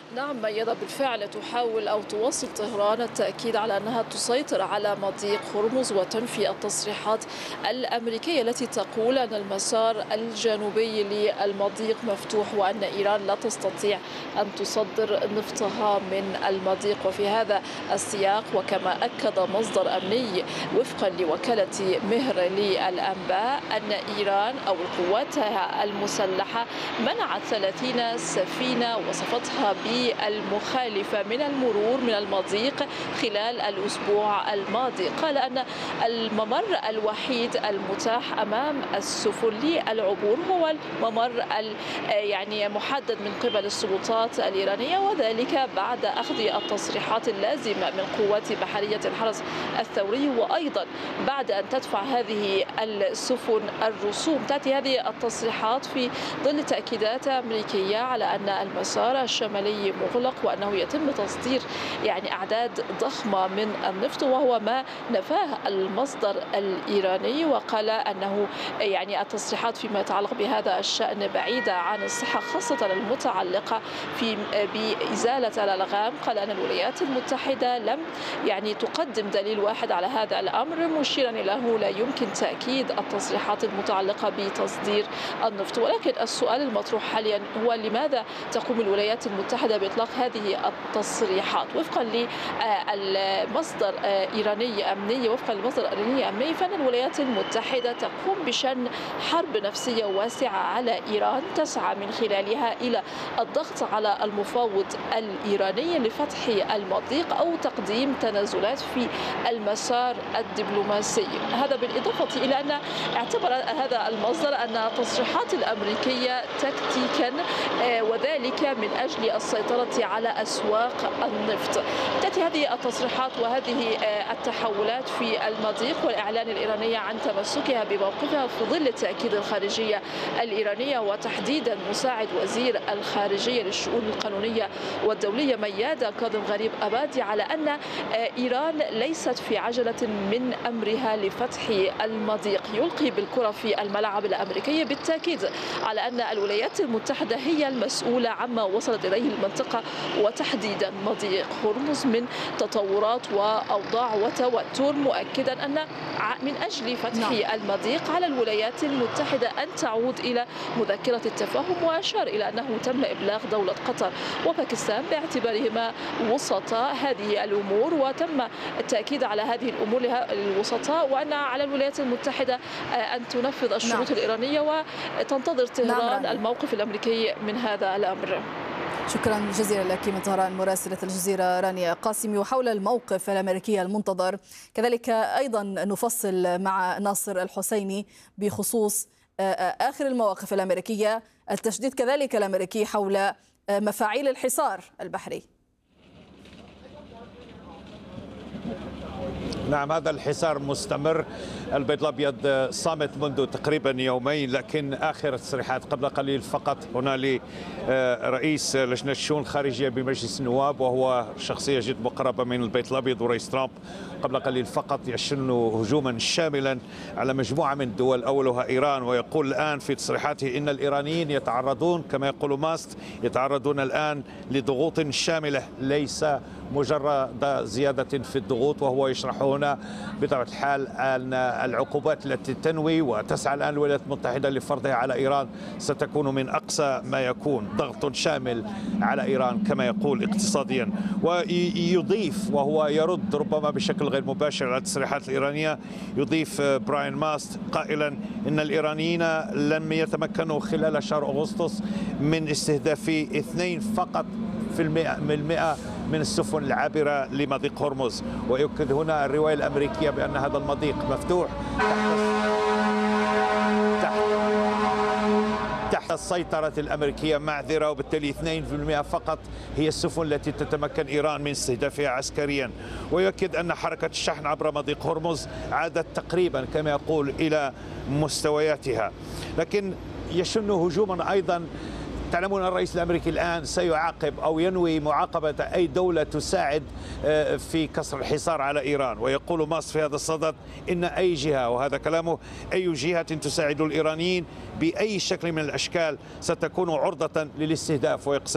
نعم، ميادة بالفعل تحاول أو تواصل طهران التأكيد على أنها تسيطر على مضيق هرمز وتنفي التصريحات الأمريكية التي تقول أن المسار الجنوبي للمضيق مفتوح وأن إيران لا تستطيع أن تصدر نفطها من المضيق. وفي هذا السياق وكما أكد مصدر أمني وفقا لوكالة مهر للأنباء أن إيران أو قواتها المسلحة منعت 30 سفينة وصفتها المخالفة من المرور من المضيق خلال الأسبوع الماضي. قال أن الممر الوحيد المتاح أمام السفن للعبور هو الممر يعني محدد من قبل السلطات الإيرانية، وذلك بعد أخذ التصريحات اللازمة من قوات بحرية الحرس الثوري، وأيضا بعد أن تدفع هذه السفن الرسوم. تأتي هذه التصريحات في ظل تأكيدات أمريكية على أن المسار الشمالي مغلق وأنه يتم تصدير يعني أعداد ضخمة من النفط، وهو ما نفاه المصدر الإيراني، وقال أنه يعني التصريحات فيما يتعلق بهذا الشأن بعيدة عن الصحة، خاصة المتعلقة بإزالة الألغام. قال أن الولايات المتحدة لم يعني تقدم دليل واحد على هذا الأمر، مشيرا إلى أنه لا يمكن تأكيد التصريحات المتعلقة بتصدير النفط. ولكن السؤال المطروح حاليا هو لماذا تقوم الولايات المتحدة بإطلاق هذه التصريحات؟ وفقا لمصدر إيراني أمني فإن الولايات المتحدة تقوم بشن حرب نفسية واسعة على إيران تسعى من خلالها إلى الضغط على المفاوض الإيراني لفتح المضيق أو تقديم تنازلات في المسار الدبلوماسي. هذا بالإضافة إلى أن اعتبر هذا المصدر أن التصريحات الأمريكية تكتيكا، وذلك من أجل السيطرة على أسواق النفط. تأتي هذه التصريحات وهذه التحولات في المضيق والإعلان الإيراني عن تمسكها بموقفها في ظل تأكيد الخارجية الإيرانية وتحديدا مساعد وزير الخارجية للشؤون القانونية والدولية ميادة كاظم غريب أبادي على أن إيران ليست في عجلة من أمرها لفتح المضيق، يلقي بالكرة في الملعب الأمريكي بالتأكيد على أن الولايات المتحدة هي المسؤولة عما وصلت إليه المنطقة وتحديدا مضيق هرمز من تطورات وأوضاع وتوتر، مؤكدا أن من أجل فتح المضيق على الولايات المتحدة أن تعود إلى مذكرة التفاهم، وأشار إلى أنه تم إبلاغ دولة قطر وباكستان باعتبارهما وسطاء هذه الأمور، وتم التأكيد على هذه الأمور الوسطاء، وأن على الولايات المتحدة أن تنفذ الشروط الإيرانية وتنتظر طهران الموقف الأمريكي من هذا الأمر. شكرا جزيلا لك من طهران مراسلة الجزيرة رانيا قاسمي. وحول الموقف الأمريكي المنتظر كذلك أيضا نفصل مع ناصر الحسيني بخصوص آخر المواقف الأمريكية، التشديد كذلك الأمريكي حول مفاعيل الحصار البحري. نعم، هذا الحصار مستمر. البيت الأبيض صامت منذ تقريبا يومين، لكن آخر التصريحات قبل قليل فقط هنا لرئيس لجنة الشؤون الخارجية بمجلس النواب، وهو شخصية جد مقربة من البيت الأبيض ورئيس ترامب، قبل قليل فقط يشن هجوما شاملا على مجموعة من الدول أولها إيران، ويقول الآن في تصريحاته إن الإيرانيين يتعرضون كما يقول ماست يتعرضون الآن لضغوط شاملة ليس مجرد زيادة في الضغوط. وهو يشرح هنا بطبيعة الحال أن العقوبات التي تنوي وتسعى الآن الولايات المتحدة لفرضها على إيران ستكون من أقصى ما يكون، ضغط شامل على إيران كما يقول اقتصاديا. ويضيف وهو يرد ربما بشكل غير مباشر على التصريحات الإيرانية، يضيف براين ماست قائلا إن الإيرانيين لم يتمكنوا خلال شهر أغسطس من استهداف 2 فقط في المئة من السفن العابرة لمضيق هرمز. ويؤكد هنا الرواية الأمريكية بأن هذا المضيق مفتوح تحت السيطرة الأمريكية معذرة، وبالتالي 2% فقط هي السفن التي تتمكن إيران من استهدافها عسكريا. ويؤكد أن حركة الشحن عبر مضيق هرمز عادت تقريبا كما يقول إلى مستوياتها، لكن يشن هجوما أيضا. تعلمون الرئيس الأمريكي الآن سيعاقب أو ينوي معاقبة أي دولة تساعد في كسر الحصار على إيران. ويقول مصر في هذا الصدد إن أي جهة، وهذا كلامه، أي جهة تساعد الإيرانيين بأي شكل من الأشكال ستكون عرضة للاستهداف. ويقصد